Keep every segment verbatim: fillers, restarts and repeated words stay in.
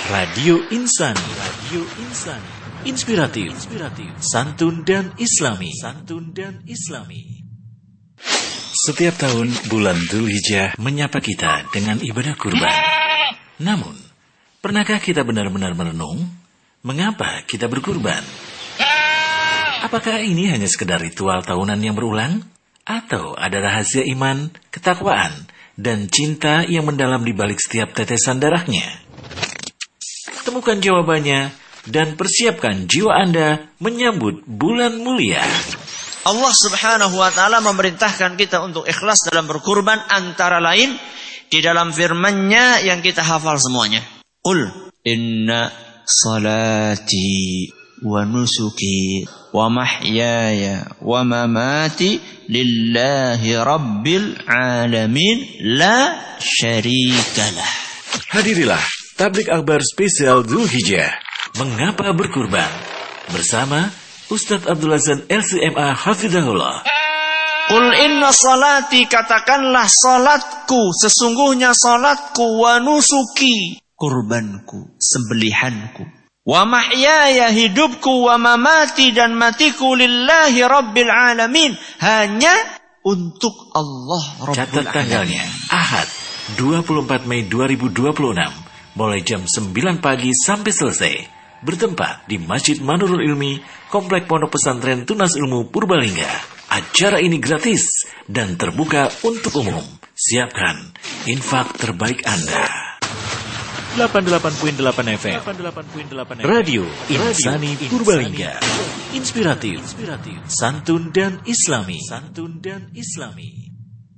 Radio Insani, Radio Insani, inspiratif, inspiratif, santun dan islami, santun dan islami. Setiap tahun bulan Dzulhijjah menyapa kita dengan ibadah kurban. Namun, pernahkah kita benar-benar merenung mengapa kita berkurban? Apakah ini hanya sekedar ritual tahunan yang berulang? Atau ada rahasia iman, ketakwaan, dan cinta yang mendalam di balik setiap tetesan darahnya? Temukan jawabannya dan persiapkan jiwa Anda menyambut bulan mulia. Allah Subhanahu wa taala memerintahkan kita untuk ikhlas dalam berkurban, antara lain di dalam firman-Nya yang kita hafal semuanya. Qul inna salati wa nusuki wa mahyaya wa mamati lillahi rabbil alamin la syarikalah. Hadirilah Tablik Akbar spesial Dzulhijjah, Mengapa Berkurban, bersama Ustadz Abdul Hasan L C M A Hafizahullah. Qul inna salati, katakanlah salatku, sesungguhnya salatku, wa nusuki, kurbanku, sembelihanku, wa mahyaya, hidupku, wa mamati, dan matiku, lillahi rabbil alamin, hanya untuk Allah Rabbul Catat tanggalnya, Ahad, dua puluh empat Mei dua ribu dua puluh enam, mulai jam sembilan pagi sampai selesai, bertempat di Masjid Manurul Ilmi, Komplek Pondok Pesantren Tunas Ilmu Purbalingga. Acara ini gratis dan terbuka untuk umum. Siapkan infak terbaik Anda. delapan puluh delapan koma delapan F M Radio Insani Purbalingga. Inspiratif, santun dan islami. Santun dan islami.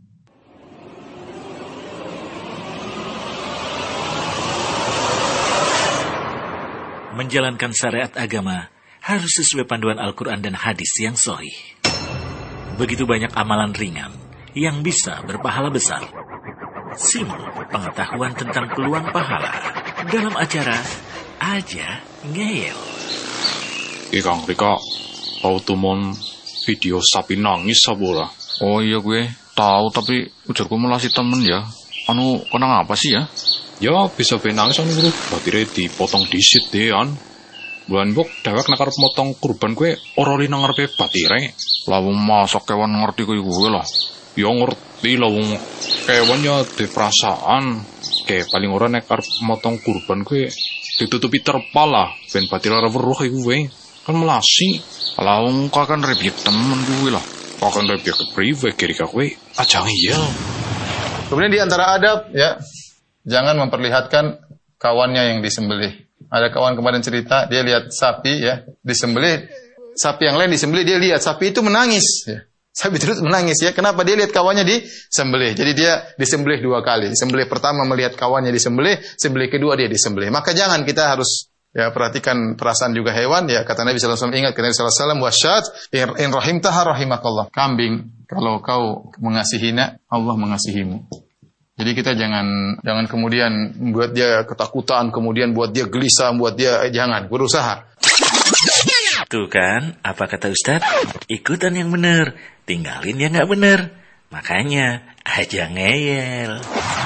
Menjalankan syariat agama harus sesuai panduan Al-Quran dan hadis yang sahih. Begitu banyak amalan ringan yang bisa berpahala besar. Simak pengetahuan tentang peluang pahala dalam acara Aja Ngeyel. Ikang Rika, tahu tumon video sapi nangis sabora. Oh iya gue tahu, tapi ujarku malah si temen ya. Anu kenang apa sih ya? Ya bisa benangis anu bro, batire dipotong disit deh an. Bulan bok dewek nak arep motong kurban gue ora li nang ngarepe batire. Lawung masak kewan ngerti koyo gue lah. Ya ngerti lawung kewan ya de perasaan. Kayak paling ora nek arep motong kurban gue ditutupi terpal lah ben batire ora weruh iku gue. Kan melasi. Lawung kakan rebyek temen gue lah. Kakan rebyek priwe kiri ka gue aja iya. Kemudian di antara adab ya, jangan memperlihatkan kawannya yang disembelih. Ada kawan kemarin cerita, dia lihat sapi ya, disembelih, sapi yang lain disembelih, dia lihat sapi itu menangis ya. Sapi terus menangis ya. Kenapa? Dia lihat kawannya disembelih. Jadi dia disembelih dua kali. Sembelih pertama melihat kawannya disembelih, sembelih kedua dia disembelih. Maka jangan, kita harus ya perhatikan perasaan juga hewan ya. Kata Nabi sallallahu alaihi wasallam, ingat kata Nabi sallallahu alaihi wasallam, wasyat in rahimtaha rahimakallah. Kambing kalau kau mengasihinya, Allah mengasihimu. Jadi kita jangan jangan kemudian buat dia ketakutan, kemudian buat dia gelisah, buat dia eh, jangan, berusaha. Tuh kan, apa kata Ustadz? Ikutan yang benar, tinggalin yang nggak benar. Makanya aja ngeyel.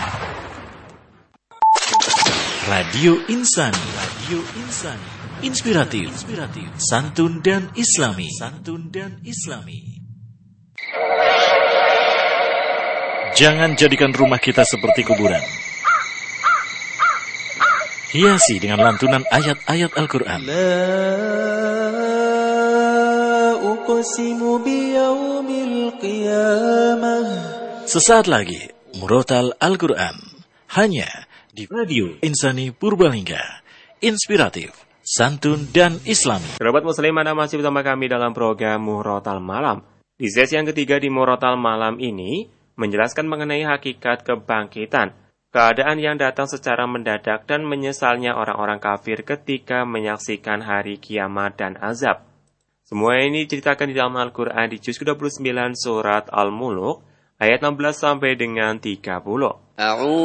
Radio Insani, Radio Insani, inspiratif, inspiratif, santun dan islami, santun dan islami. Jangan jadikan rumah kita seperti kuburan. Hiasi dengan lantunan ayat-ayat Al-Quran. Sesaat lagi, Murotal Al-Quran. Hanya di Radio Insani Purbalingga. Inspiratif, santun, dan islami. Sahabat muslim, Anda masih bersama kami dalam program Murotal Malam. Di sesi yang ketiga di Murotal Malam ini, menjelaskan mengenai hakikat kebangkitan, keadaan yang datang secara mendadak dan menyesalnya orang-orang kafir ketika menyaksikan hari kiamat dan azab. Semua ini diceritakan di dalam Al-Quran di juz dua puluh sembilan surat Al-Muluk, ayat enam belas sampai dengan tiga puluh.